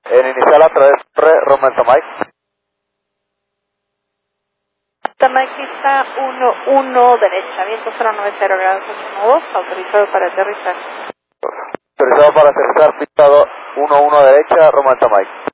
En inicial a través de Roma Alta Mike. Alta Mike pista 11 derecha, viento 090 grados 12, autorizado para aterrizar. Autorizado para aterrizar, pista 11 derecha, Roma Alta Mike.